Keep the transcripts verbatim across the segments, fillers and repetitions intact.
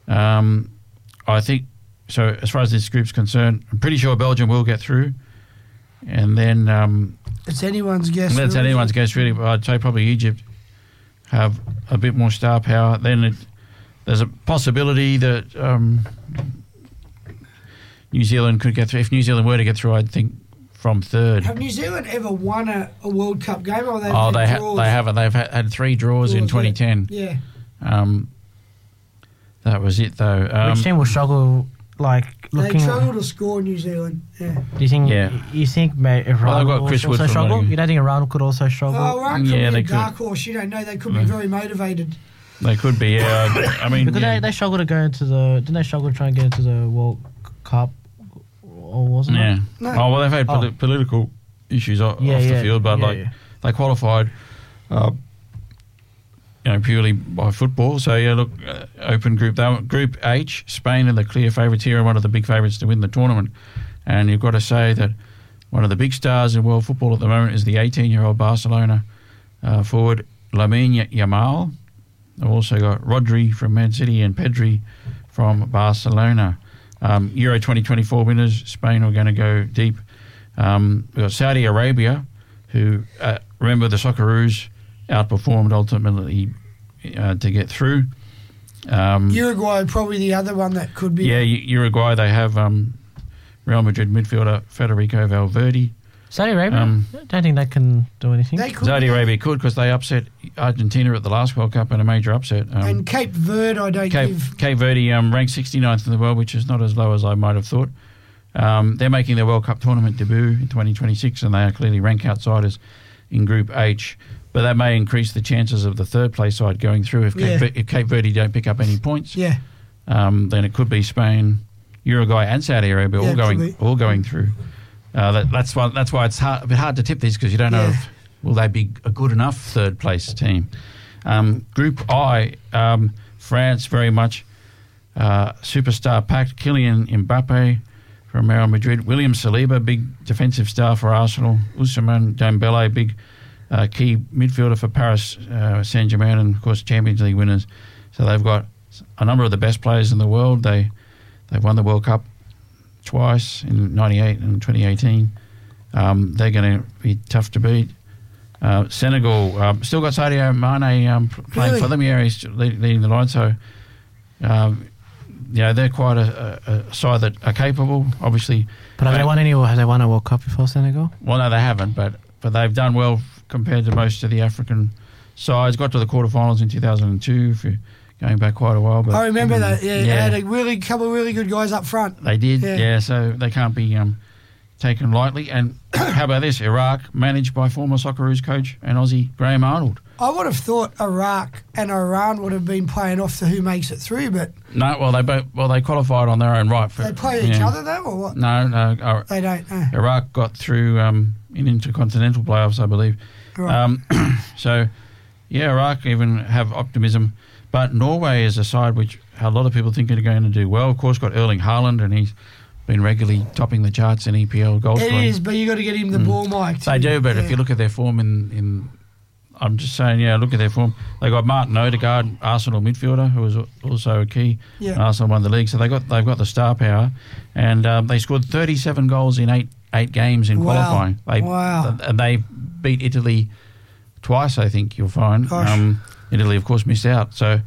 Um, I think, so as far as this group's concerned, I'm pretty sure Belgium will get through. And then... Um, it's anyone's guess. That's really. anyone's guess, really. But I'd say probably Egypt have a bit more star power. Then it, there's a possibility that um, New Zealand could get through. If New Zealand were to get through, I'd think from third. Have New Zealand ever won a, a World Cup game? Or they've oh, they, ha- draws? they haven't. They've had, had three draws, draws in twenty ten. Yeah. Um, that was it, though. Um, Which team will struggle, like, looking... They struggle to score, New Zealand, yeah. Do you think, yeah. you think may, Iran well, will Chris also Wood struggle? Nottingham. You don't think Iran could also struggle? Oh, Iran could yeah, be they a could. dark horse. You don't know. They could be Mm. very motivated. They could be, yeah. I mean... Because yeah. they, they struggle to go into the... Didn't they struggle to try and get into the World Cup? Or wasn't yeah. it? No. Oh, well, they've had poli- Oh. political issues off, Yeah, off yeah, the field, but yeah, like yeah. they qualified, uh, you know, purely by football. So yeah, look, uh, open group. They were, Group H, Spain are the clear favourites here, and one of the big favourites to win the tournament. And you've got to say that one of the big stars in world football at the moment is the eighteen-year-old Barcelona uh, forward Lamine Yamal. They've also got Rodri from Man City and Pedri from Barcelona. Um, Euro twenty twenty-four winners, Spain are going to go deep. Um, we've got Saudi Arabia, who, uh, remember, the Socceroos outperformed ultimately uh, to get through. Um, Uruguay probably the other one that could be. yeah, U- Uruguay, they have um, Real Madrid midfielder Federico Valverde. Saudi Arabia? Um, I don't think they can do anything. They could. Saudi Arabia could because they upset Argentina at the last World Cup in a major upset. Um, and Cape Verde, I don't Cape, give. Cape Verde um, ranked sixty-ninth in the world, which is not as low as I might have thought. Um, they're making their World Cup tournament debut in twenty twenty-six, and they are clearly rank outsiders in Group H. But that may increase the chances of the third place side going through if, Yeah. Cape, if Cape Verde don't pick up any points. Yeah. Um, then it could be Spain, Uruguay, and Saudi Arabia Yeah, all it going could be. all going through. Uh, that, that's why that's why it's hard, a bit hard to tip these because you don't know Yeah. if will they be a good enough third place team. Um, Group I, um, France very much uh, superstar packed. Kylian Mbappe from Real Madrid, William Saliba, big defensive star for Arsenal, Ousmane Dembele, big uh, key midfielder for Paris uh, Saint-Germain, and of course Champions League winners. So they've got a number of the best players in the world. They they've won the World Cup twice in ninety-eight and twenty eighteen. Um, they're going to be tough to beat. Uh, Senegal um, still got Sadio Mane um, playing Really? for them. Yeah, he's lead, leading the line. So, um, yeah, they're quite a, a, a side that are capable. Obviously, But have they won any? Have they won a World Cup before Senegal? well, no, they haven't, but but they've done well compared to most of the African sides. Got to the quarterfinals in two thousand two, for going back quite a while. But I remember that. Yeah, yeah. they had a really couple of really good guys up front. They did, Yeah. yeah. So they can't be um, taken lightly. And how about this? Iraq, managed by former Socceroos coach and Aussie Graham Arnold. I would have thought Iraq and Iran would have been playing off to who makes it through, but No, well they both well they qualified on their own right. For, they play each yeah. other though, or what? No, no. Uh, They don't. Uh, Iraq got through um, in intercontinental playoffs, I believe. right. Um, so, yeah, Iraq even have optimism. But Norway is a side which a lot of people think are going to do well. Of course, got Erling Haaland, and he's been regularly topping the charts in E P L goal it scoring. is, but you got to get him the ball, Mike. They do, but yeah. if you look at their form in, in, I'm just saying, yeah, look at their form. They got Martin Odegaard, Arsenal midfielder, who was also a key. Yeah. Arsenal won the league, so they got they've got the star power, and um, they scored thirty-seven goals in eight eight games in Wow. qualifying. They, Wow. and they beat Italy twice, I think you'll find. Gosh. Um, Italy, of course, missed out. So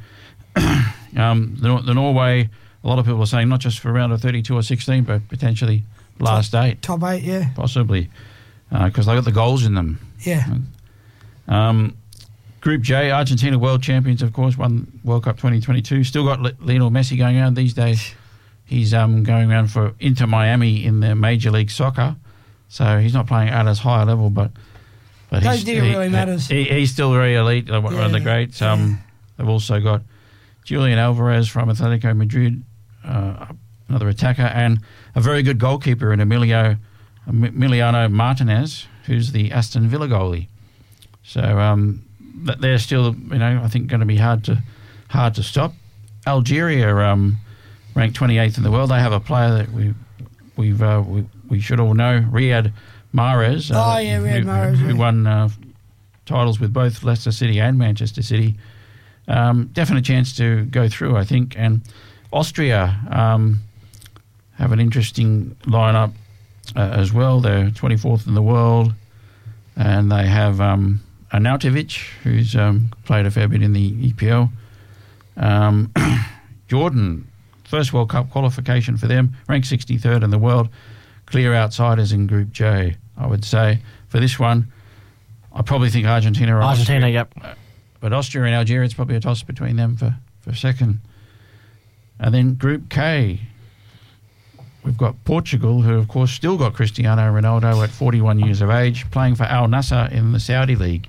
um, the, the Norway, a lot of people are saying not just for round of thirty-two or sixteen, but potentially last eight, Top eight, yeah. possibly, because they got the goals in them. Yeah. Um, Group J, Argentina world champions, of course, won World Cup twenty twenty-two. Still got Le- Lionel Messi going around these days. He's um, going around for Inter Miami in the Major League Soccer, so he's not playing at as high a level, but but Don't he's, think it he- really matters. He, he's still very elite, uh, one of the Yeah, greats. Um, yeah. They've also got Julian Alvarez from Atletico Madrid, uh, another attacker, and a very good goalkeeper in Emilio Emiliano Martinez, who's the Aston Villa goalie. So um, th- they're still, you know, I think going to be hard to hard to stop. Algeria um, ranked twenty-eighth in the world. They have a player that we we've uh, we, we should all know, Riyad Mahrez. Uh, Oh, yeah, Riyad who, Mahrez, who yeah. won uh, titles with both Leicester City and Manchester City. Um, definite chance to go through, I think. And Austria um, have an interesting lineup uh, as well. They're twenty-fourth in the world, and they have um, Arnautovic, who's um, played a fair bit in the E P L. Um, Jordan, first World Cup qualification for them, ranked sixty-third in the world. Clear outsiders in Group J, I would say. For this one, I probably think Argentina or Argentina, Austria. yep. But Austria and Algeria, it's probably a toss between them for, for second. And then Group K, we've got Portugal, who of course still got Cristiano Ronaldo at forty-one years of age, playing for Al Nassr in the Saudi League.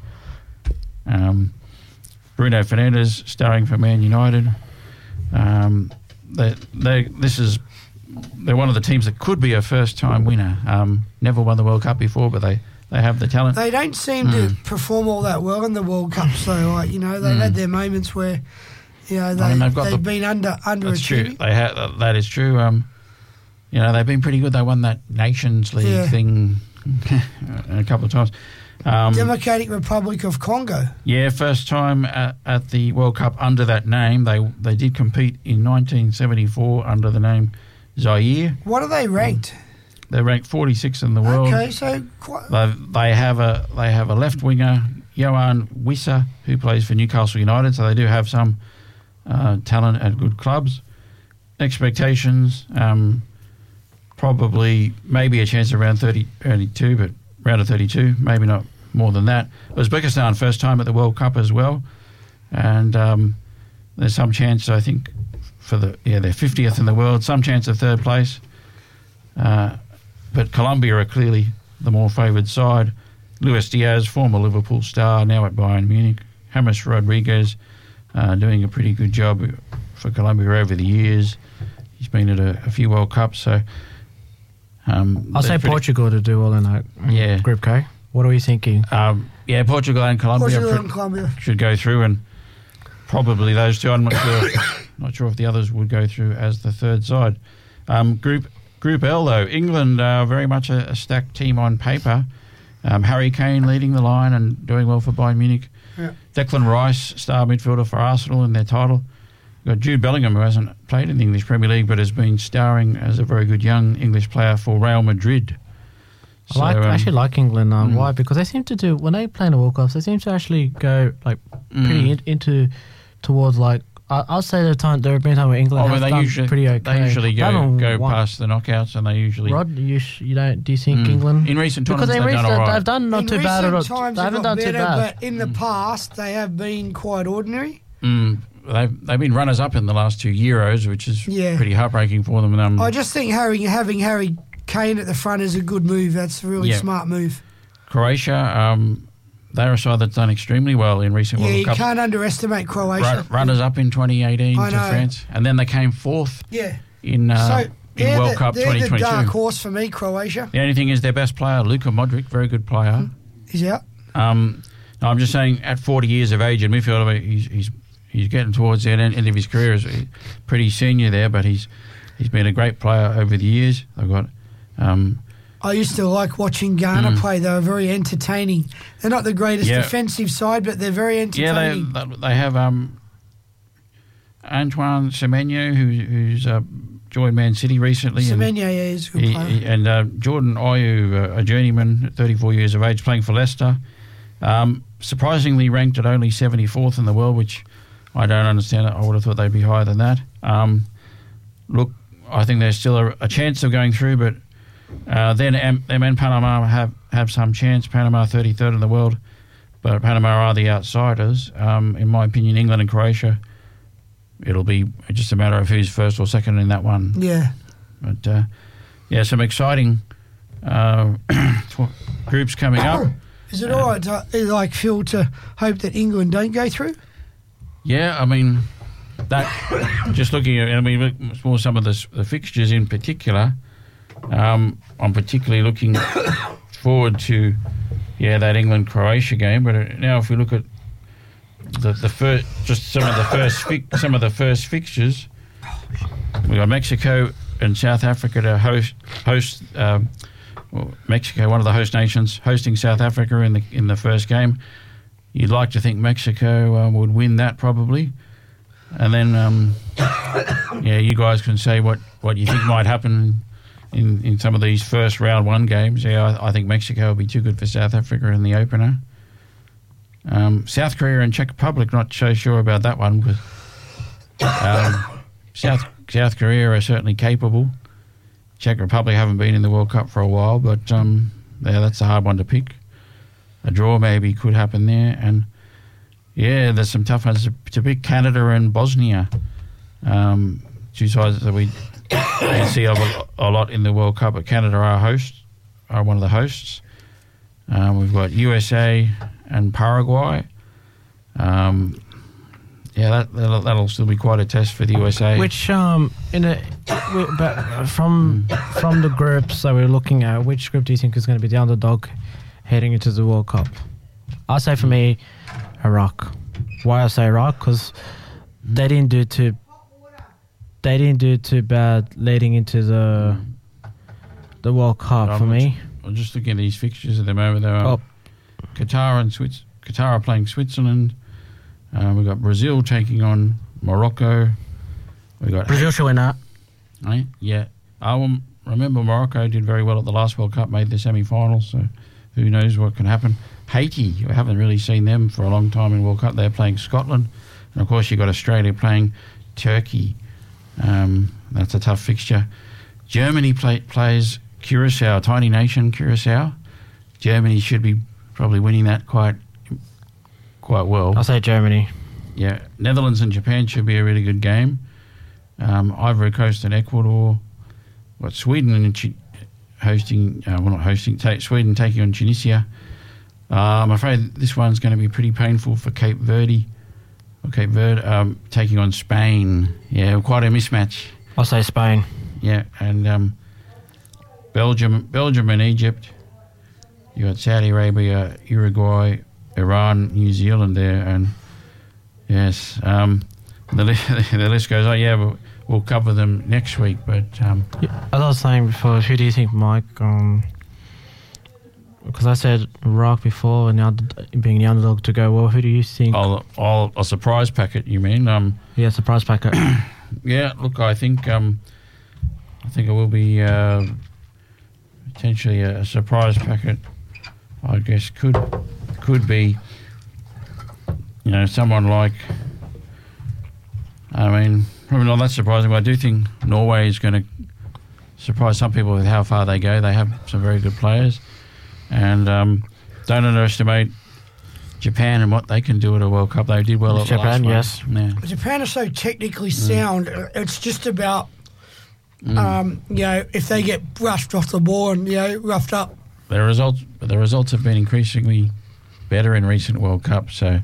Um, Bruno Fernandes starring for Man United. Um, they, they, this is they're one of the teams that could be a first-time winner. Um, never won the World Cup before, but they, they have the talent. They don't seem Mm. to perform all that well in the World Cup. So, like, you know, they've Mm. had their moments where, you know, they, I mean, they've got they've the- been under That's true. underachieving. They ha- that is true. Um, you know, they've been pretty good. They won that Nations League Yeah. thing a couple of times. Um, Democratic Republic of Congo. yeah, first time at, at the World Cup under that name. They they did compete in nineteen seventy-four under the name Zaire. What are they ranked? They're ranked forty-sixth in the world. Okay, so quite, They they have a they have a left winger, Johan Wissa, who plays for Newcastle United. So they do have some uh, talent at good clubs. Expectations, um, probably maybe a chance around thirty, thirty-two, but round of thirty-two, maybe not more than that. Uzbekistan first time at the World Cup as well, and um, there's some chance, I think, for the yeah they're fiftieth in the world, some chance of third place. Uh, but Colombia are clearly the more favoured side. Luis Diaz, former Liverpool star, now at Bayern Munich. James Rodriguez, uh, doing a pretty good job for Colombia over the years. He's been at a, a few World Cups, so um, I'll say they're pretty- Portugal to do well in that um, Yeah. Group K. What are we thinking? Um, yeah, Portugal and Colombia Portugal pr- and Colombia. should go through, and probably those two. I'm not sure. Not sure if the others would go through as the third side. Um, group Group L though, England uh, very much a, a stacked team on paper. Um, Harry Kane leading the line and doing well for Bayern Munich. Yeah. Declan Rice, star midfielder for Arsenal in their title. You've got Jude Bellingham, who hasn't played in the English Premier League but has been starring as a very good young English player for Real Madrid. I like, um, I actually like England. Um, mm. Why? Because they seem to do when they play in the World Cups. They seem to actually go like pretty Mm. in, into towards like. I, I'll say the time there have been times where England Oh, have well, they done usually pretty okay. they usually They go haven't go won. past the knockouts, and they usually Rod, you sh- you don't? Do you think Mm. England? in recent Because tournaments they they've done recent, all right. they've done not in too bad at all. recent times They haven't got done too better, bad. but in the past they have been quite ordinary. Mm, they've they've been runners up in the last two Euros, which is Yeah. pretty heartbreaking for them. And, um, I just think Harry having Harry Kane at the front is a good move. That's a really Yeah. smart move. Croatia, um, they're a side that's done extremely well in recent Yeah, World you Cup. can't underestimate Croatia. Run, runners up in twenty eighteen I to know. France, and then they came fourth Yeah. in uh, so in they're World the, Cup they're twenty the twenty-two. dark horse for me, Croatia. The only thing is their best player, Luka Modric, very good player. He's out. Um, no, I'm just saying, at forty years of age in midfield, he's he's he's getting towards the end, end of his career. He's pretty senior there, but he's he's been a great player over the years. They've got. Um, I used to like watching Ghana Mm. play. They were very entertaining. They're not the greatest Yeah. defensive side, but they're very Yeah, they entertaining. they, they have um, Antoine Semenyo, who, who's uh, joined Man City recently, and, Semenyo, yeah, is a good he, player. he- and uh, Jordan Ayew, uh, a journeyman, thirty-four years of age, playing for Leicester. Um, surprisingly ranked at only seventy-fourth in the world, which I don't understand. I would have thought they'd be higher than that. Um, look, I think there's still a, a chance of going through, but uh, then um, them and Panama have, have some chance. Panama thirty-third in the world, but Panama are the outsiders. Um, in my opinion, England and Croatia, it'll be just a matter of who's first or second in that one. Yeah. But uh, yeah, some exciting uh, groups coming up. Is it all right, to, like Phil, to hope that England don't go through? Yeah, I mean, that just looking at, I mean, more some of the, s- the fixtures in particular, um, I'm particularly looking forward to, yeah, that England-Croatia game. But uh, now, if we look at the the first, just some of the first fi- some of the first fixtures, we got Mexico and South Africa to host host. Um, well, Mexico, one of the host nations, hosting South Africa in the in the first game. You'd like to think Mexico uh, would win that probably. and then um, yeah, you guys can say what, what you think might happen in, in some of these first round one games. Yeah, I, I think Mexico will be too good for South Africa in the opener. Um, South Korea and Czech Republic, not so sure about that one because um, South South Korea are certainly capable. Czech Republic haven't been in the World Cup for a while, but um, yeah, that's a hard one to pick. A draw maybe could happen there, and yeah, there's some tough ones to, to pick. Canada and Bosnia, um, two sides that we don't see a, a lot in the World Cup, but Canada are host, are one of the hosts. Um, we've got U S A and Paraguay. Um, yeah, that, that'll, that'll still be quite a test for the U S A. Which um in a we- but from from the groups that we're looking at, which group do you think is going to be the underdog heading into the World Cup? I'll say for me, Iraq. Why I say Iraq? Because they didn't do too they didn't do too bad leading into the the World Cup I'm for me. I'm just looking at these fixtures at the moment. There are Oh. Qatar and Swiss. Qatar are playing Switzerland. Uh, we've got Brazil taking on Morocco. We got Brazil should win that. Right? Yeah. I um, remember Morocco did very well at the last World Cup, made the semi-finals, so who knows what can happen. Haiti, we haven't really seen them for a long time in World Cup. They're playing Scotland. And, of course, you've got Australia playing Turkey. Um, that's a tough fixture. Germany play, plays Curacao, tiny nation Curacao. Germany should be probably winning that quite quite well. I'll say Germany. Yeah, Netherlands and Japan should be a really good game. Um, Ivory Coast and Ecuador. What Sweden and Chi- hosting? Uh, well, not hosting. Ta- Sweden taking on Tunisia. Uh, I'm afraid this one's going to be pretty painful for Cape Verde. Or Cape Verde um, taking on Spain. Yeah, quite a mismatch. I'll say Spain. Yeah, and um, Belgium, Belgium and Egypt. You got Saudi Arabia, Uruguay, Iran, New Zealand there, and yes, um, the, li- the list goes on. Yeah, we'll, we'll cover them next week. But um, Yeah, as I was saying before, who do you think, Mike? Um, because I said Iraq before, and now being the underdog to go. Well, who do you think? I'll, I'll a surprise packet. You mean? Um, Yeah, surprise packet. yeah. Look, I think um, I think it will be uh, potentially a, a surprise packet. I guess could could be, you know, someone like. I mean, probably not that surprising, but I do think Norway is going to surprise some people with how far they go. They have some very good players, and um, don't underestimate Japan and what they can do at a World Cup. They did well at the Japan, last yes. one. Yeah. Japan is so technically sound. It's just about, um, you know, if they get brushed off the ball and, you know, roughed up. Their results, the results have been increasingly better in recent World Cups. So,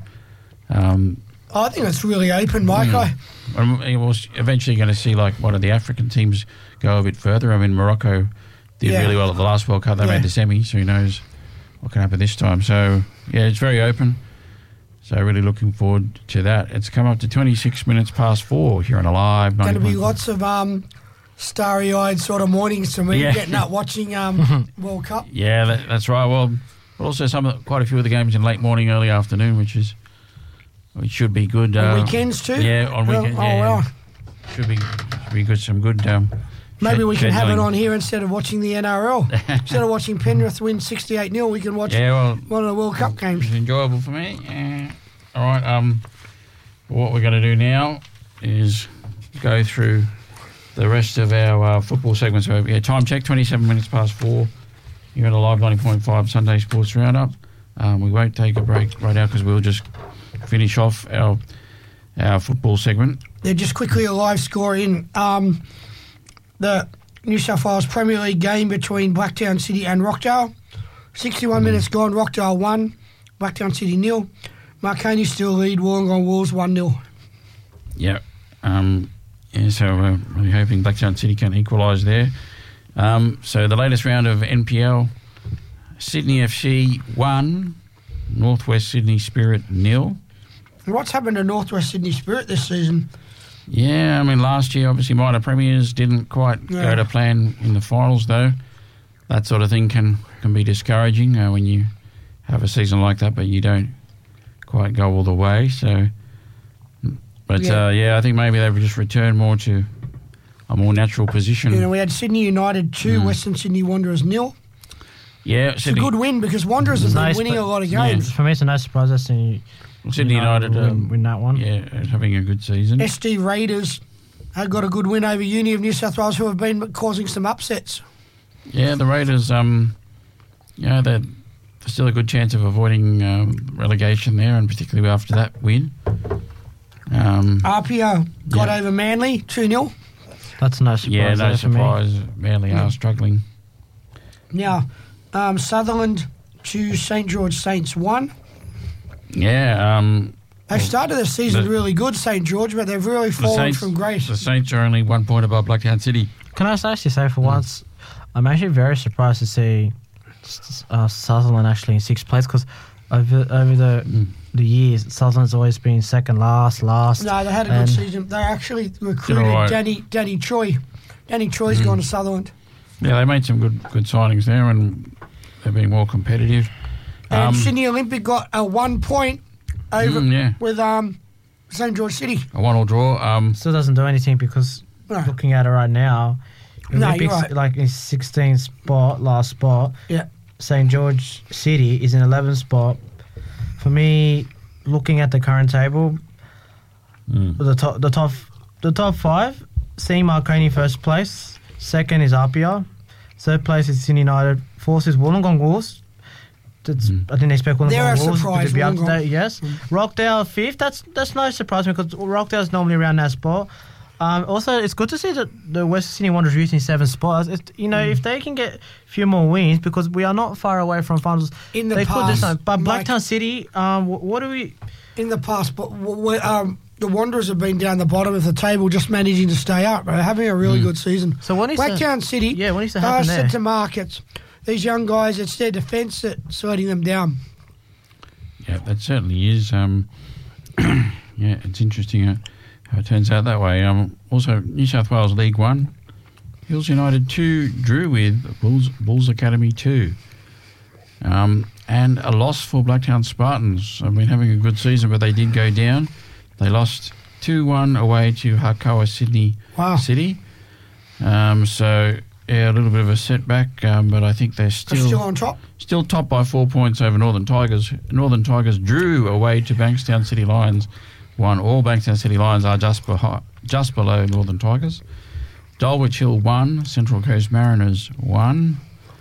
um, I think it's really open, Mike. I, and we're eventually going to see like one of the African teams go a bit further. I mean, Morocco did Yeah. really well at the last World Cup. They Yeah. made the semis, so who knows what can happen this time. So, yeah, it's very open. So, really looking forward to that. It's come up to twenty-six minutes past four here on a live. going to be ninety point four. lots of um, starry-eyed sort of mornings to me Yeah. getting up watching um, World Cup. Yeah, that, that's right. Well, but also some of the, quite a few of the games in late morning, early afternoon, which is which should be good. On uh, weekends too? Yeah, on Well, weekends. oh, yeah, yeah. well. Should be should be good. Some good. Um, Maybe shed- we can have it scheduling. on here instead of watching the N R L. Instead of watching Penrith win sixty-eight nil, we can watch Yeah, well, one of the World Cup games. it's enjoyable for me. Yeah. All right. Um, what we're going to do now is go through the rest of our uh, football segments. So, yeah, time check, twenty-seven minutes past four. You're at a live ninety point five Sunday Sports Roundup. Um, we won't take a break right now because we'll just finish off our our football segment. They're just quickly a live score in um, the New South Wales Premier League game between Blacktown City and Rockdale. sixty-one minutes gone, Rockdale one, Blacktown City nil. Marconi still lead, Wollongong Wolves one nil. Yeah. Um, yeah, so we're really hoping Blacktown City can equalise there. Um, so the latest round of N P L, Sydney F C one, Northwest Sydney Spirit nil. What's happened to Northwest Sydney Spirit this season? Yeah, I mean, last year, obviously, minor premiers didn't quite Yeah. go to plan in the finals, though. That sort of thing can, can be discouraging uh, when you have a season like that, but you don't quite go all the way. So But Yeah. uh, yeah, I think maybe they've just returned more to a more natural position. You know, we had Sydney United two, Mm. Western Sydney Wanderers nil. yeah, It's Sydney, a good win because Wanderers have been Nice, winning but- a lot of Yeah. games. For me, it's a no surprise that Sydney Sydney United, win, um, win that one. yeah, is having a good season. S D Raiders have got a good win over Uni of New South Wales, who have been causing some upsets. Yeah, the Raiders, um, you know, they're, there's still a good chance of avoiding um, relegation there, and particularly after that win. Um, R P O got Yeah. over Manly two nil. That's no surprise. yeah, no there for me. surprise. Manly are struggling. Now, um, Sutherland to St George Saints one. Yeah, um, They've started their season the- really good, St George, but they've really the fallen Saints, from grace. the Saints are only one point above Blacktown City. Can I actually say, Mm. for once, I'm actually very surprised to see uh, Sutherland actually in sixth place because over over the Mm. the years, Sutherland's always been second, last, last. No, they had a good and- season. They actually recruited all right. Danny Danny Choi. Danny Choi's Mm. gone to Sutherland. Yeah, they made some good good signings there, and they're being more competitive. And Um, Sydney Olympic got a one point over Mm, yeah. with um, St George City. a one-all draw. Um, Still doesn't do anything because No. looking at it right now, No, Olympics you're right. like in sixteenth spot, last spot. Yeah. Saint George City is in eleventh spot. For me, looking at the current table, mm. the top, the top, the top five. C Marconi first place. Second is Apia. Third place is Sydney United. Fourth is Wollongong Wolves. That's, Mm. I didn't expect Wollongong They're a Wolves surprise, to be up to Wollongong. date. Yes, Rockdale fifth. That's that's no surprise because Rockdale's normally around that spot. Um, also, it's good to see that the West Sydney Wanderers reaching seventh spot. It, you know, if they can get a few more wins, because we are not far away from finals, In the they could past, this time. But Mike- Blacktown City, um, wh- what do we? In the past, but w- w- um, the Wanderers have been down the bottom of the table, just managing to stay up. They're having a really Mm. good season. So what needs to- Blacktown City, Yeah, what needs to they are happen set there? to markets. These young guys, it's their defence that's letting them down. Yeah, that certainly is. Um, yeah, it's interesting how, how it turns out that way. Um, also, New South Wales League One, Hills United two drew with Bulls, Bulls Academy two. Um, and a loss for Blacktown Spartans. I've been having a good season, but they did go down. They lost two one away to Harcoa Sydney Wow. City. Um, so, yeah, a little bit of a setback, um, but I think they're They're still... still on top. Still top by four points over Northern Tigers. Northern Tigers drew away to Bankstown City Lions. One. All Bankstown City Lions are just, behi- just below Northern Tigers. Dulwich Hill one. Central Coast Mariners one.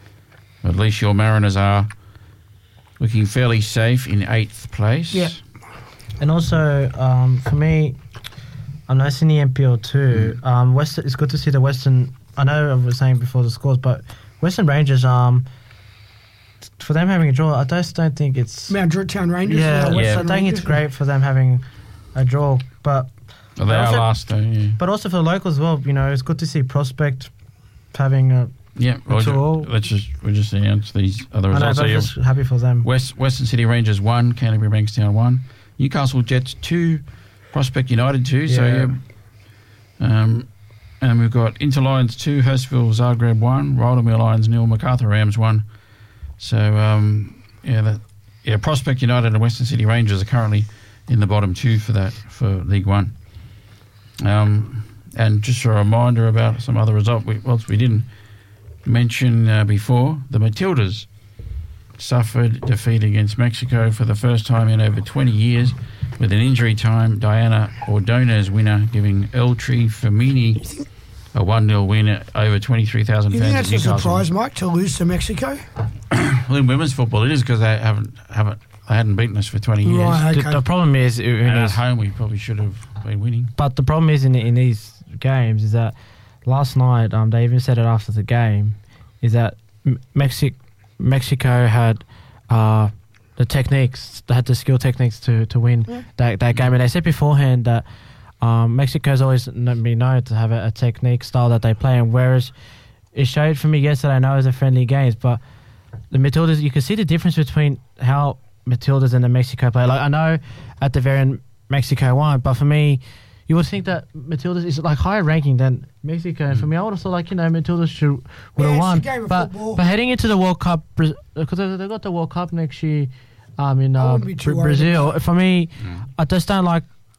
At least your Mariners are looking fairly safe in eighth place. Yeah. And also, um, for me, I'm nice in the N P L too. Mm. Um, Western, it's good to see the Western. I know I was saying before the scores, but Western Rangers, um, for them having a draw, I just don't think it's. Mount Druitt Town Rangers. Yeah, uh, Yeah. I Western think it's Rangers. great for them having a draw, but Well, they are Also- last though, yeah. but also for the locals as well. You know, it's good to see Prospect having a. Yeah, well, That's all. let's just, we'll just announce these other I know, results. but So, I'm just happy for them. West, Western City Rangers one, Canterbury Bankstown one, Newcastle Jets two, Prospect United two. So Yeah. yeah, um, and we've got Inter Lions two, Hurstville Zagreb one, Rildemere Lions nil, Macarthur Rams one. So um, yeah, that, yeah, Prospect United and Western City Rangers are currently in the bottom two for that for League One. Um, and just a reminder about some other result. We, well, we didn't mention uh, before, the Matildas suffered defeat against Mexico for the first time in over twenty years with an injury time. Diana Ordonez winner, giving Eltree Femini a one nil win over twenty-three thousand You fans think at that's a Newcastle. surprise, Mike, to lose to Mexico? Well, in women's football, it is because they haven't haven't they hadn't beaten us for twenty years. Right, The, okay. the problem is, in And at these- home, we probably should have been winning. but the problem is in in these games is that last night, um, they even said it after the game, is that M- Mexic Mexico had uh, the techniques, they had the skill techniques to, to win Yeah. that that game, and they said beforehand that um, Mexico's always kn- been known to have a, a technique style that they play, and whereas it showed for me yesterday, I know it was a friendly games, but the Matildas, you can see the difference between how Matildas and the Mexico play. Like I know at the very end Mexico won, but for me, you would think that Matildas is like higher ranking than Mexico. And for me, I would have thought like, you know, Matildas should would Yeah, have it's a won. game of But football. but heading into the World Cup, because they they got the World Cup next year, um, in I uh, wouldn't be too Bra- worried Brazil. about For me, I just don't like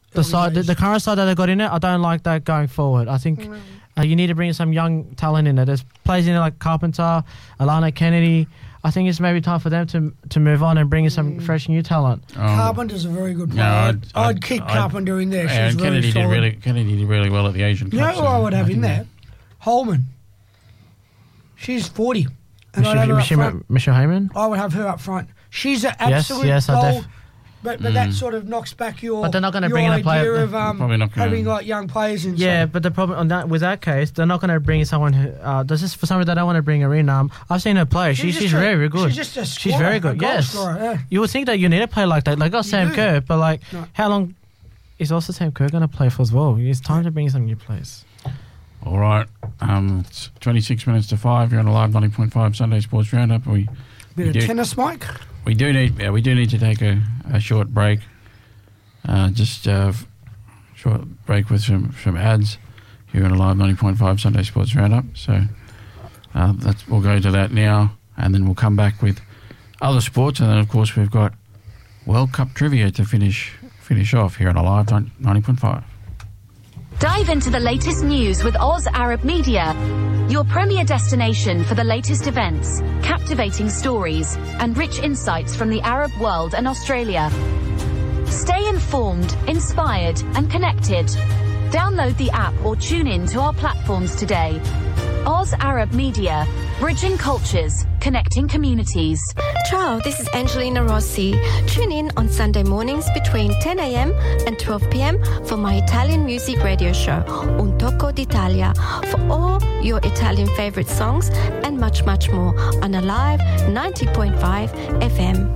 The side, the, the current side that they got in it, I don't like that going forward. I think Mm. uh, you need to bring some young talent in there. There's players in there like Carpenter, Alana Kennedy. I think it's maybe time for them to to move on and bring in some Mm. fresh new talent. Oh. Carpenter's a very good No, player. I'd, I'd- I'd, I'd- kick I'd- Carpenter in there. She's And very Kennedy did solid. really Kennedy did really well at the Asian You know Cup. who so I would have think in there? Holman. She's forty. And I'd have her Michelle, up front. Michelle Heyman. I would have her up front. She's an Yes, absolute yes, I gold. def- But, but that sort of knocks back your, But they're not gonna your bring in a idea player- of um, Probably not gonna- having like young players in. Yeah, so- but the problem on that with that case, they're not going to bring in someone who. Uh, this is for someone that I don't want to bring her in. Um, I've seen her play. She's she's, just a- very very good. She's just a She's scorer, very a good. goal Yes. scorer, yeah. You would think that you need a player like that. Like got Sam do. Kerr, but like, No. how long is also Sam Kerr going to play for as well? It's time to bring some new players. All right. Um, it's twenty-six minutes to five. You're on a live ninety point five Sunday Sports Roundup. We Bit we of do, tennis, Mike. we do need yeah, we do need to take a, a short break. Uh, just uh, short break with some, some ads here on a live ninety point five Sunday Sports Roundup. So uh, that's we'll go to that now, and then we'll come back with other sports, and then of course we've got World Cup trivia to finish finish off here on a live ninety point five. Dive into the latest news with Oz Arab Media, your premier destination for the latest events, captivating stories, and rich insights from the Arab world and Australia. Stay informed, inspired, and connected. Download the app or tune in to our platforms today. Oz Arab Media, bridging cultures, connecting communities. Ciao, this is Angelina Rossi. Tune in on Sunday mornings between ten a.m. and twelve p.m. for my Italian music radio show, Un Tocco d'Italia, for all your Italian favorite songs and much, much more on Alive ninety point five F M.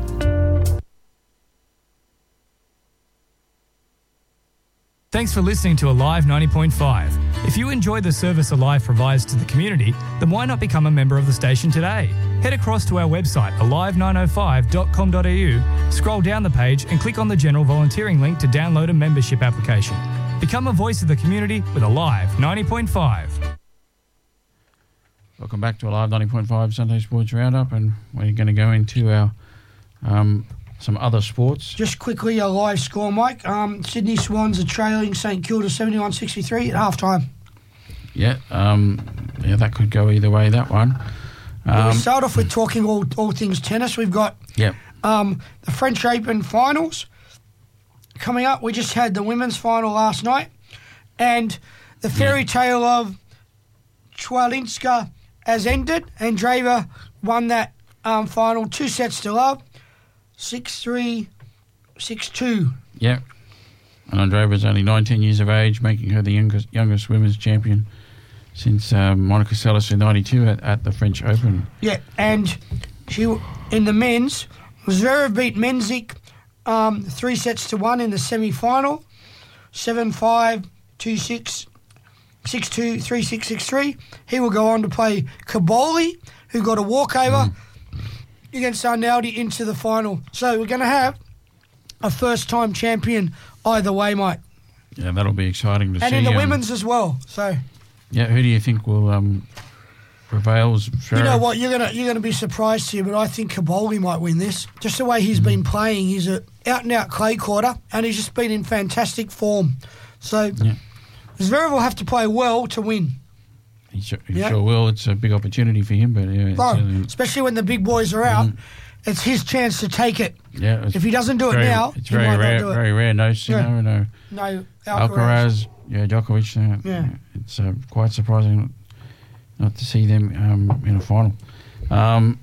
Thanks for listening to Alive ninety point five. If you enjoy the service Alive provides to the community, then why not become a member of the station today? Head across to our website, alive nine oh five dot com dot a u, scroll down the page and click on the general volunteering link to download a membership application. Become a voice of the community with Alive ninety point five. Welcome back to a live ninety point five Sunday Sports Roundup, and we're going to go into our um, some other sports. Just quickly, a live score, Mike. Um, Sydney Swans are trailing St Kilda seventy-one sixty-three at half time. Yeah, um, yeah, that could go either way, that one. Um, we start off with talking all, all things tennis. We've got yeah, um, the French Open finals coming up. We just had the women's final last night, and the fairy tale of Chwalinska has ended. Andreeva won that um, final two sets to love, six three, six two. yeah. And Andreeva's only nineteen years of age, making her the youngest, youngest women's champion since um, Monica Seles in ninety-two at, at the French Open. Yeah, and she in the men's, Zverev beat Menzik um, three sets to one in the semi-final, seven five, two six, six two, three six, six three. He will go on to play Kaboli, who got a walkover mm. against Arnaldi into the final. So we're going to have a first-time champion either way, Mike. Yeah, that'll be exciting to and see. And in the um, women's as well. So yeah, who do you think will um, prevail? Sure. You know what? You're gonna you're gonna be surprised here, but I think Kaboli might win this. Just the way he's mm. been playing, he's a out and out clay quarter, and he's just been in fantastic form. So yeah. Zverev will have to play well to win. He, sure, he yeah. sure will. It's a big opportunity for him, but yeah, oh, uh, especially when the big boys are out, mm. it's his chance to take it. Yeah, if he doesn't do very, it now, it's he very might rare. not do it. Very rare. No, you yeah. know, no. No, Alcaraz. Alcaraz. Yeah, Djokovic. Uh, yeah, it's uh, quite surprising not to see them um, in a final. Um,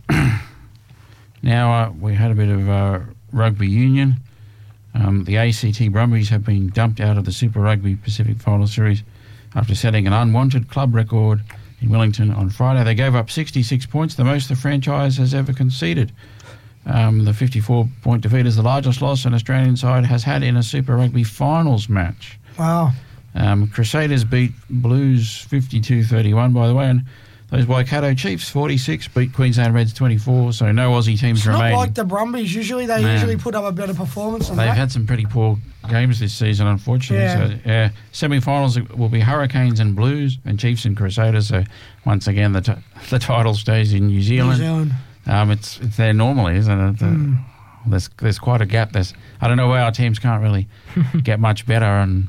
now uh, we had a bit of uh, rugby union. Um, the A C T Brumbies have been dumped out of the Super Rugby Pacific Final Series after setting an unwanted club record in Wellington on Friday. They gave up sixty-six points, the most the franchise has ever conceded. Um, the fifty-four point defeat is the largest loss an Australian side has had in a Super Rugby finals match. Wow. Um, Crusaders beat Blues fifty-two thirty-one, by the way, and those Waikato Chiefs forty-six beat Queensland Reds twenty-four, so no Aussie teams it's remain. Not like the Brumbies. Usually they Man. usually put up a better performance on They've that. had some pretty poor games this season, unfortunately. Yeah. So, yeah, semi-finals will be Hurricanes and Blues and Chiefs and Crusaders. So once again, the t- the title stays in New Zealand. New Zealand. Um, it's it's there normally, isn't it? The, mm. there's there's quite a gap. There's I don't know why our teams can't really get much better, and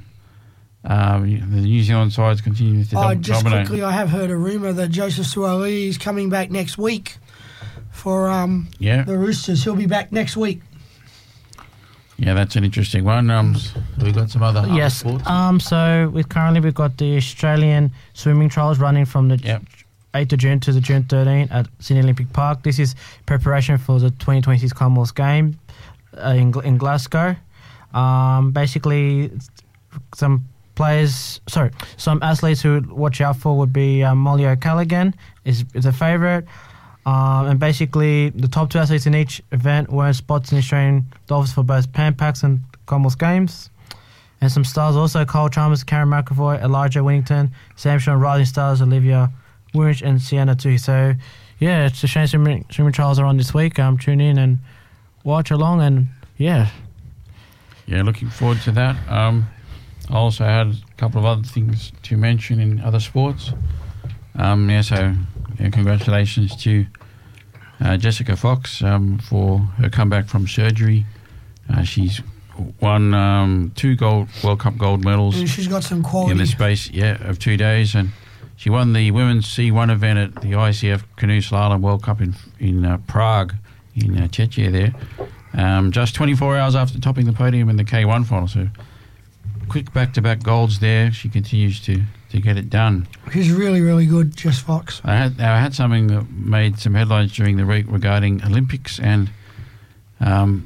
um, the New Zealand sides continue to Oh, dom- just dominate. quickly, I have heard a rumour that Joseph Suaalii is coming back next week for um, Yeah, the Roosters. He'll be back next week. yeah, that's an interesting one. Um, we've got some other, other Yes. sports. Um. So with currently we've got the Australian swimming trials running from the Yep. eighth of June to the June thirteenth at Sydney Olympic Park. This is preparation for the twenty twenty-six Commonwealth Game uh, in Gl- in Glasgow. Um. Basically, some players, sorry, some athletes who would watch out for would be um, Molly O'Callaghan is is a favourite. Um, and basically, the top two athletes in each event were spots in Australian Dolphins for both Pan Pacs and Commonwealth Games. And some stars also: Kyle Chalmers, Karen McAvoy, Elijah Winnington, Sam Shaw, rising stars Olivia Woolrich and Sienna too. So, yeah, it's a shame swimming, swimming trials are on this week. Um, tune in and watch along, and yeah. Yeah, looking forward to that. Um, I also had a couple of other things to mention in other sports. Um, yeah, so yeah, congratulations to uh, Jessica Fox um, for her comeback from surgery. Uh, she's won um, two gold World Cup gold medals And she's got some quality. in the space yeah of two days, and she won the women's C one event at the I C F Canoe Slalom World Cup in in uh, Prague, in uh, Czechia there, um, just twenty-four hours after topping the podium in the K one final. So quick back-to-back golds there. She continues to, to get it done. She's really, really good, Jess Fox. I had I had something that made some headlines during the week regarding Olympics and um,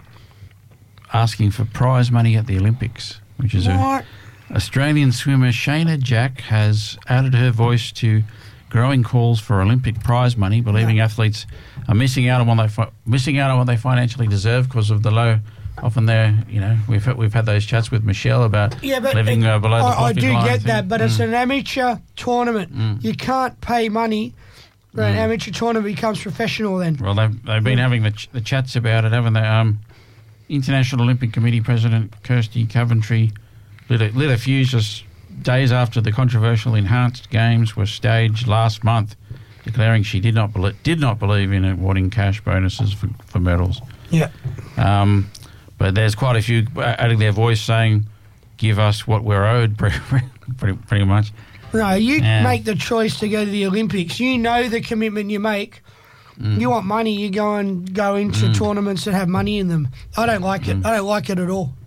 asking for prize money at the Olympics, which is a What? Australian swimmer Shayna Jack has added her voice to growing calls for Olympic prize money, believing athletes are missing out on what they fi- missing out on what they financially deserve because of the low. Often they're, you know, we've had, we've had those chats with Michelle about Yeah, but living it- uh, below the I, I poverty do line get and that, things. but it's Mm. an amateur tournament. Mm. You can't pay money for an amateur tournament becomes professional then. Well, they've, they've been having the, ch- the chats about it, haven't they? Um, International Olympic Committee President Kirsty Coventry lit a, lit a fuse just days after the controversial enhanced games were staged last month, declaring she did not believe, did not believe in awarding cash bonuses for, for medals. Yeah. Um, but there's quite a few adding their voice saying, "Give us what we're owed," pretty, pretty, pretty much. No, you Yeah. make the choice to go to the Olympics. You know the commitment you make. Mm. You want money, you go and go into tournaments that have money in them. I don't like Mm. it. I don't like it at all.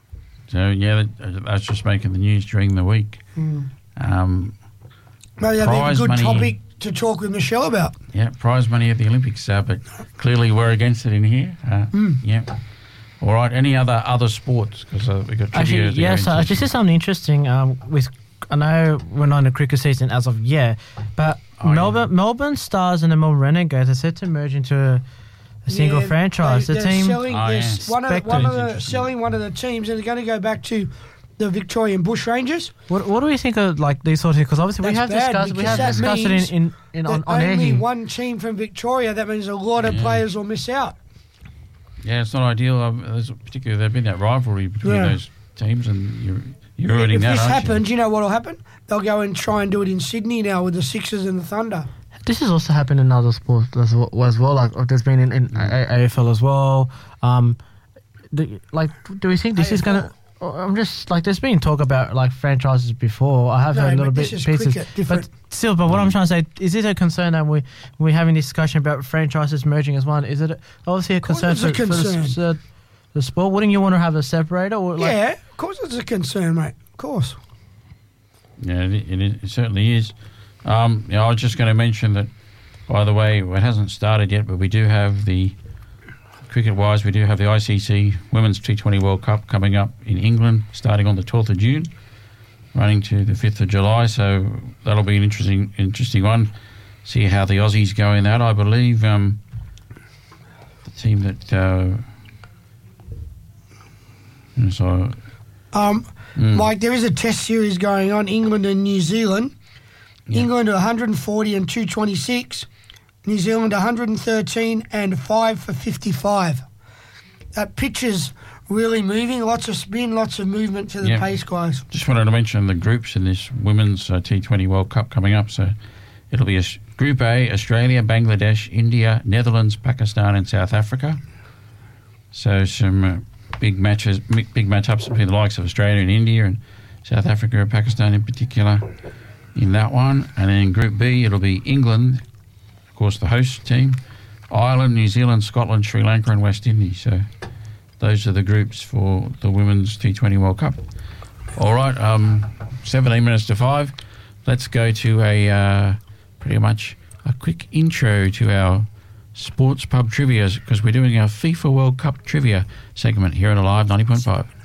So yeah, that, that's just making the news during the week. Mm. Um, Maybe that'd be a Prize good money. topic to talk with Michelle about. Yeah, prize money at the Olympics, uh, but clearly we're against it in here. Uh, Mm. Yeah. All right. Any other other sports? Because uh, we've got trivia Actually, to go yeah, so into. this is something interesting. Um, with I know we're not in the cricket season as of yet, but Oh, yeah. Melbourne Melbourne Stars and the Melbourne Renegades are set to merge into a, a single Yeah, franchise. They, the they're team, selling, Oh, they're yeah. s- one of, Spectre one of is the interesting. selling one of the teams, and they're going to go back to the Victorian Bushrangers. what what do we think of like these sort of things? Because obviously we That's have bad, discussed we because have that discussed it means in, in, in on, That on air only here. one team from Victoria. That means a lot of Yeah. players will miss out. Yeah, it's not ideal. Um, there's particularly there's been that rivalry between Yeah. those teams, and you're you're ruining If that. this aren't happens, you know what will happen? They'll go and try and do it in Sydney now with the Sixers and the Thunder. This has also happened in other sports as well. As well. Like oh, there's been in, in A- AFL as well. Um, the, like, do we think this is A F L? gonna? oh, I'm just like there's been talk about like franchises before. I have No, heard a little but bit this is pieces, cricket, different. but still. But what I'm trying to say is, it a concern that we we're having this discussion about franchises merging as one? Is it obviously a course concern it's a for, for the, concern. s- uh, the sport? Wouldn't you want to have a separator? Or like, yeah, of course it's a concern, mate. Of course. you? Yeah, it, it, is- it certainly is. Um, yeah, I was just going to mention that. By the way, it hasn't started yet, but we do have the cricket-wise. We do have the I C C Women's T twenty World Cup coming up in England, starting on the twelfth of June, running to the fifth of July. So that'll be an interesting, interesting one. See how the Aussies go in that. I believe um, the team that. Uh, so Um, Mm. Mike, there is a test series going on, England and New Zealand. Yeah. England one hundred forty and two twenty-six. New Zealand one hundred thirteen and five for fifty-five. That pitch is really moving. Lots of spin, lots of movement to the Yeah. pace, guys. just wanted to mention the groups in this Women's uh, T twenty World Cup coming up. So it'll be a s- Group A: Australia, Bangladesh, India, Netherlands, Pakistan, and South Africa. So some uh, big matches, big matchups between the likes of Australia and India and South Africa and Pakistan in particular in that one. And then in Group B, it'll be England, of course, the host team, Ireland, New Zealand, Scotland, Sri Lanka and West Indies. So those are the groups for the Women's T twenty World Cup. All right, um, seventeen minutes to five. Let's go to a uh, pretty much a quick intro to our Sports Pub Trivia, because we're doing our FIFA World Cup Trivia segment here at Alive ninety point five.